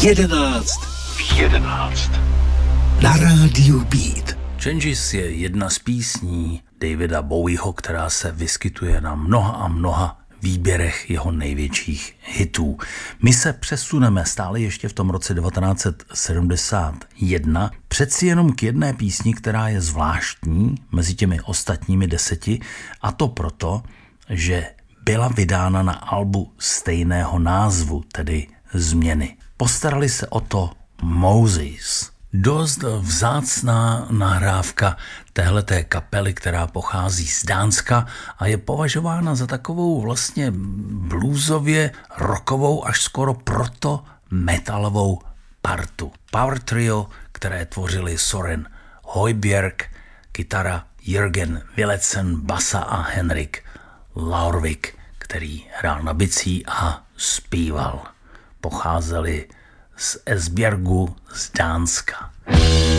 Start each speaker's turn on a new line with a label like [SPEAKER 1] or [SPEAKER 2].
[SPEAKER 1] 11 na rádiu Beat.
[SPEAKER 2] Changes je jedna z písní Davida Bowieho, která se vyskytuje na mnoha a mnoha výběrech jeho největších hitů. My se přesuneme stále ještě v tom roce 1971 přeci jenom k jedné písni, která je zvláštní mezi těmi ostatními 10, a to proto, že byla vydána na albu stejného názvu, tedy Změny. Postarali se o to Moses. Dost vzácná nahrávka téhleté kapely, která pochází z Dánska a je považována za takovou vlastně bluesově, rockovou, až skoro proto metalovou partu. Power trio, které tvořili Soren Højbjerg, kytara Jürgen Willetsen, basa a Henrik Laurvik, který hrál na bicí a zpíval. Pocházeli z Esbjergu z Dánska.